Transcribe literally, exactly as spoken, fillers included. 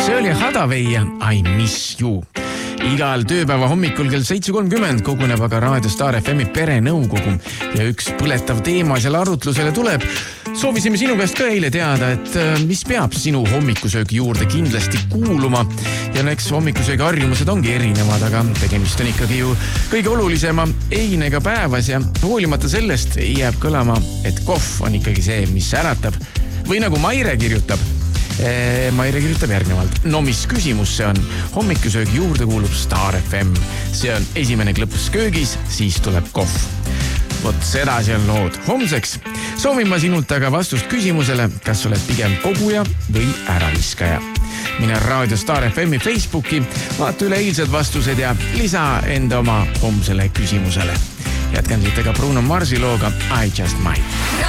See oli Hadaway ja I Miss You. Igal tööpäeva hommikul kell seitse kolmkümmend koguneb aga Raadio Star F M-i perenõukogu ja üks põletav teema seal arutlusele tuleb. Soovisime sinu käest ka eile teada, et mis peab sinu hommikusöögi juurde kindlasti kuuluma. Ja eks hommikusöögi harjumused ongi erinevad, aga tegemist on ikkagi ju kõige olulisema einega päevas ja hoolimata sellest ei jääb kõlama, et kohv on ikkagi see, mis äratab. Või nagu Maire kirjutab, Maire kirjutab järgnevalt. No mis küsimus see on? Hommikusöögi juurde kuulub Star F M. See on esimene klõps köögis, siis tuleb kohv. Vot sedasi on lood. Homseks soovin ma sinult aga vastust küsimusele, kas oled pigem koguja või äraviskaja. Mine Raadio Star F M-i Facebooki, vaata üle eilsed vastused ja lisa enda oma homsele küsimusele. Jätkan siit aga Bruno Marsi looga I Just Might.